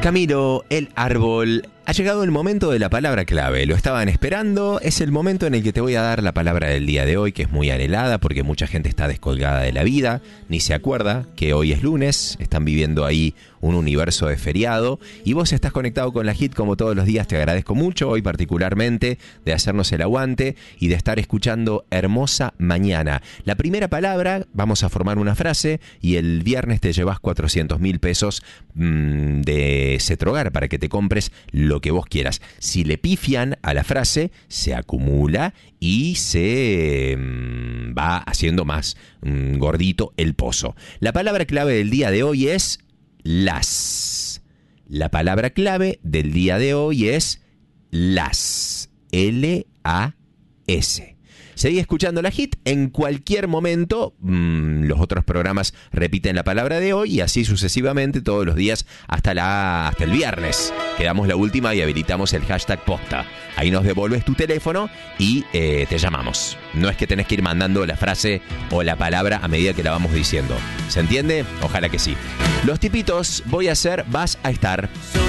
Camilo, el árbol. Ha llegado el momento de la palabra clave. Lo estaban esperando. Es el momento en el que te voy a dar la palabra del día de hoy, que es muy anhelada porque mucha gente está descolgada de la vida, ni se acuerda que hoy es lunes, están viviendo ahí un universo de feriado y vos estás conectado con la HIT como todos los días. Te agradezco mucho, hoy particularmente, de hacernos el aguante y de estar escuchando Hermosa Mañana. La primera palabra, vamos a formar una frase y el viernes te llevas 400.000 pesos de Cetrogar para que te compres lo que vos quieras. Si le pifian a la frase, se acumula y se va haciendo más gordito el pozo. La palabra clave del día de hoy es las. La palabra clave del día de hoy es las. L-A-S. Seguí escuchando la HIT. En cualquier momento, los otros programas repiten la palabra de hoy y así sucesivamente todos los días hasta el viernes. Quedamos la última y habilitamos el hashtag posta. Ahí nos devolves tu teléfono y te llamamos. No es que tenés que ir mandando la frase o la palabra a medida que la vamos diciendo. ¿Se entiende? Ojalá que sí. Los tipitos, voy a hacer, vas a estar.